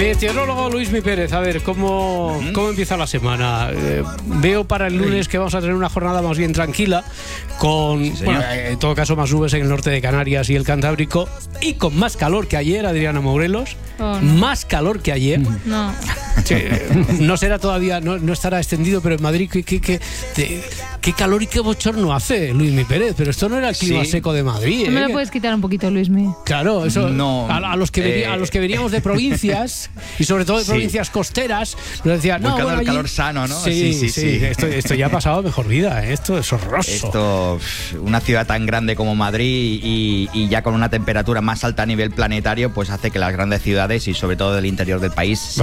Meteorólogo Luismi Pérez, a ver, ¿cómo empieza la semana? Veo para el lunes que vamos a tener una jornada más bien tranquila, con, en todo caso, más nubes en el norte de Canarias y el Cantábrico, y con más calor que ayer, Adriana Morelos. Oh, no. Más calor que ayer. No. Sí, no será todavía, no estará extendido, pero en Madrid qué calor y qué bochorno hace, Luismi Pérez. Pero esto no era el clima seco de Madrid. ¿No me lo puedes quitar un poquito, Luismi? Claro, eso No, a los que veníamos de provincias y sobre todo de provincias costeras, nos decían, muy no, calor, bueno, allí... calor sano, ¿no? Sí. Esto ya ha pasado a mejor vida, ¿eh? Esto es horroroso. Esto, una ciudad tan grande como Madrid y ya con una temperatura más alta a nivel planetario, pues hace que las grandes ciudades y sobre todo del interior del país